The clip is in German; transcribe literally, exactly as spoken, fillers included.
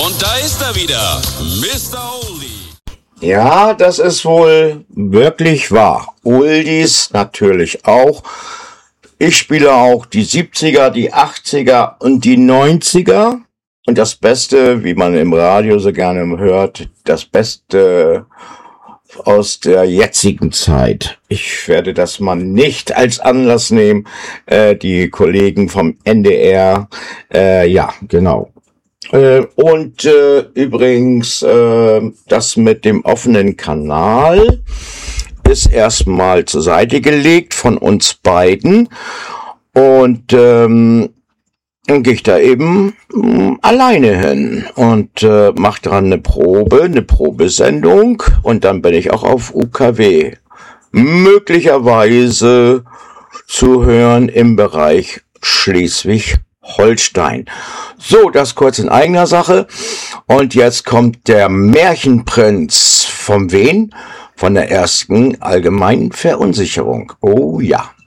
Und da ist er wieder, Mister Oldie. Ja, das ist wohl wirklich wahr. Oldies natürlich auch. Ich spiele auch die siebziger, die achtziger und die neunziger. Und das Beste, wie man im Radio so gerne hört, das Beste aus der jetzigen Zeit. Ich werde das mal nicht als Anlass nehmen. Äh, die Kollegen vom N D R, äh, ja, genau. Äh, und äh, übrigens, äh, das mit dem offenen Kanal ist erstmal zur Seite gelegt von uns beiden. Und ähm, dann gehe ich da eben mh, alleine hin und äh, mache dran eine Probe, eine Probesendung. Und dann bin ich auch auf U K W. Möglicherweise zu hören im Bereich Schleswig-Holstein. So, das kurz in eigener Sache. Und jetzt kommt der Märchenprinz. Von wen? Von der ersten allgemeinen Verunsicherung. Oh ja.